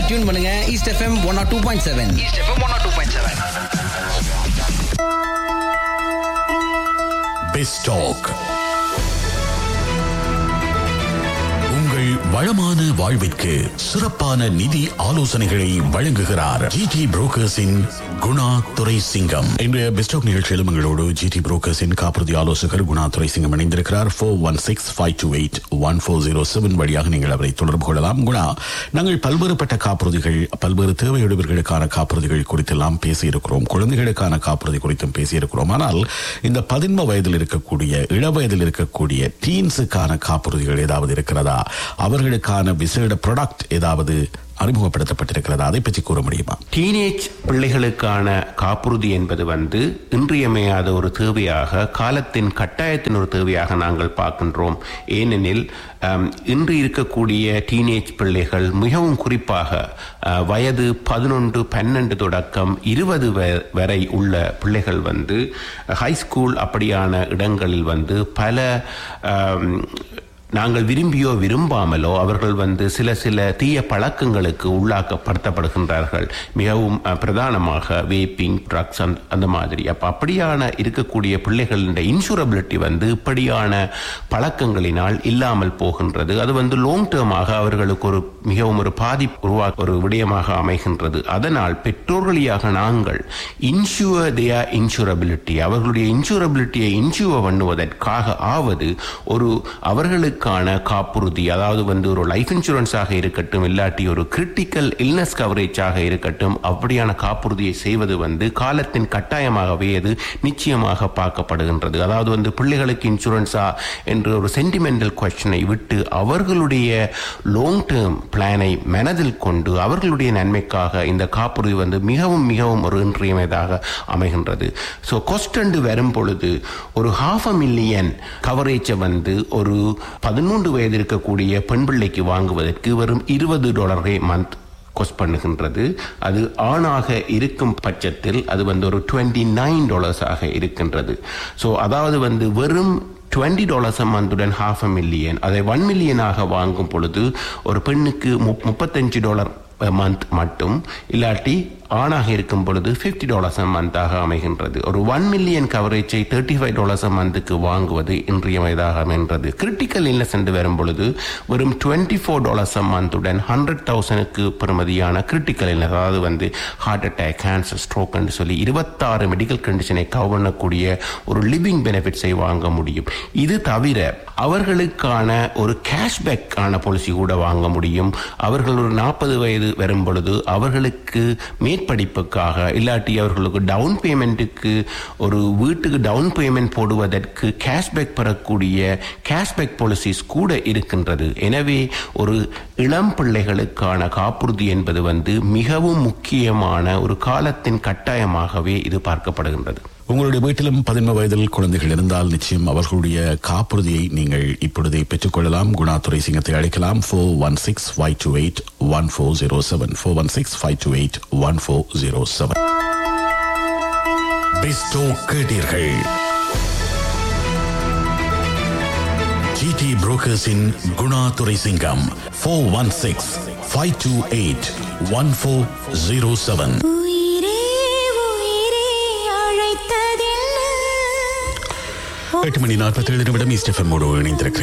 Tune பண்ணுங்க east FM 102.7. East FM 102.7. பெஸ்டாக் உங்கள் வளமான வாழ்விற்கு சிறப்பான நிதி ஆலோசனைகளை வழங்குகிறார் ஜிடி புரோக்கர்ஸின் குணா துரைசிங்கம். இன்றைய பெஸ்டாக் நிகழ்ச்சியிலும் எங்களோடு ஜிடி புரோக்கர்ஸின் காப்புறுதி ஆலோசகர் குணா துரைசிங்கம் இணைந்திருக்கிறார். 4165281407 வழியாக நீங்கள் அவரை தொடர்பு கொள்ளலாம். குணா, நாங்கள் பல்வேறுபட்ட காப்புறுதிகள், பல்வேறு தேவையுடையவர்களுக்கான காப்புறுதிகள் குறித்தெல்லாம் பேசியிருக்கிறோம், குழந்தைகளுக்கான காப்புறுதி குறித்தும் பேசியிருக்கிறோம். ஆனால் இந்த 15 வயதில் இருக்கக்கூடிய, இளவயதில் இருக்கக்கூடிய டீன்ஸுக்கான காப்புறுதிகள் ஏதாவது இருக்கிறதா? அவர்களுக்கான விசேட ப்ராடக்ட் ஏதாவது அறிமுகப்படுத்தப்பட்டிருக்கிறதா? அதை பற்றி கூற முடியுமா? டீனேஜ் பிள்ளைகளுக்கான காப்புறுதி என்பது இன்றியமையாத ஒரு தேவையாக, காலத்தின் கட்டாயத்தின் ஒரு தேவையாக நாங்கள் பார்க்கின்றோம். ஏனெனில் இன்று இருக்கக்கூடிய டீனேஜ் பிள்ளைகள், மிகவும் குறிப்பாக வயது 11, 12 தொடக்கம் 20 வரை உள்ள பிள்ளைகள் ஹைஸ்கூல் அப்படியான இடங்களில் பல நாங்கள் விரும்பியோ விரும்பாமலோ அவர்கள் சில தீய பழக்கங்களுக்கு உள்ளாக்கப்படுத்தப்படுகின்றார்கள். மிகவும் பிரதானமாக வேப்பிங், ட்ரக்ஸ், அந்த மாதிரி. அப்படியான இருக்கக்கூடிய பிள்ளைகளின் இன்சூரபிலிட்டி இப்படியான பழக்கங்களினால் இல்லாமல் போகின்றது. அது லாங் டேர்மாக அவர்களுக்கு மிகவும் ஒரு பாதிப்பு ஒரு விடயமாக அமைகின்றது. அதனால் பெற்றோர்களியாக நாங்கள் இன்சூர் தேர் இன்சூரபிலிட்டி, அவர்களுடைய இன்சூரபிலிட்டியை இன்சூர் பண்ணுவதற்காக ஆவது ஒரு அவர்களுக்கு காப்புறுதி, அதாவது ஒரு லைஃப் இன்சூரன்ஸாக இருக்கட்டும், இல்லாட்டி ஒரு கிரிட்டிக்கல் இல்னஸ் கவரேஜாக இருக்கட்டும், அப்படியான காப்புறுதியை செய்வது காலத்தின் கட்டாயமாகவே அது நிச்சயமாக பார்க்கப்படுகின்றது. அதாவது பிள்ளைகளுக்கு இன்சூரன்ஸா என்று ஒரு சென்டிமெண்டல் குவெஸ்சனை விட்டு அவர்களுடைய லாங் டேர்ம் பிளானை மனதில் கொண்டு அவர்களுடைய நன்மைக்காக இந்த காப்புறுதி மிகவும் மிகவும் ஒரு இன்றியமையதாக அமைகின்றது. ஸோ காஸ்ட் வரும் பொழுது ஒரு $500,000 கவரேஜை ஒரு 13 வயது இருக்கக்கூடிய பெண் பிள்ளைக்கு வாங்குவதற்கு வெறும் $20 மந்த் காஸ்ட் பண்ணுகின்றது. அது ஆணாக இருக்கும் பட்சத்தில் அது ஒரு $29 இருக்கின்றது. ஸோ அதாவது வெறும் $20 மந்துடன் $500,000, அதை $1 million வாங்கும் பொழுது ஒரு பெண்ணுக்கு $35 மந்த் மட்டும், இல்லாட்டி ஆணாக இருக்கும் பொழுது $50 மந்தாக அமைகின்றது. ஒரு $1 million கவரேஜை $35 மந்த்துக்கு வாங்குவது இன்றியமையதாக அமைகின்றது. கிரிட்டிக்கல் இல்னஸ் என்று வரும் பொழுது வெறும் $24 மந்துடன் 100,000க்கு பெறுமதியான கிரிட்டிக்கல் இல்னஸ், அதாவது ஹார்ட் அட்டாக், கேன்சர், ஸ்ட்ரோக் என்று சொல்லி 26 மெடிக்கல் கண்டிஷனை கவர் பண்ணக்கூடிய ஒரு லிவிங் பெனிஃபிட்ஸை வாங்க முடியும். இது தவிர அவர்களுக்கான ஒரு கேஷ்பேக் ஆன பாலிசி கூட வாங்க முடியும். அவர்கள் ஒரு 40 வயது வரும் பொழுது அவர்களுக்கு மேற்படிப்புக்காக, இல்லாட்டி அவர்களுக்கு டவுன் பேமெண்ட்டுக்கு, ஒரு வீட்டுக்கு டவுன் பேமெண்ட் போடுவதற்கு கேஷ்பேக் பெறக்கூடிய கேஷ்பேக் பாலிசிஸ் கூட இருக்கின்றது. எனவே ஒரு இளம் பிள்ளைகளுக்கான காப்புறுதி என்பது மிகவும் முக்கியமான ஒரு காலத்தின் கட்டாயமாகவே இது பார்க்கப்படுகின்றது. உங்களுடைய வீட்டிலும் 15 வயதில் குழந்தைகள் இருந்தால் நிச்சயம் அவர்களுடைய காப்புறுதியை நீங்கள் இப்பொழுதே பெற்றுக்கொள்ளலாம். குணா துரைசிங்கத்தை அழைக்கலாம். 4165281407 4165281407. பெஸ்டோ கேட்டீர்கள். ஜிடி புரோக்கர்ஸின் குணா துரைசிங்கம். 4165281407. 8:47 ஈஸ்ட் எஃப்எம்மோடு இணைந்திருக்கிறேன்.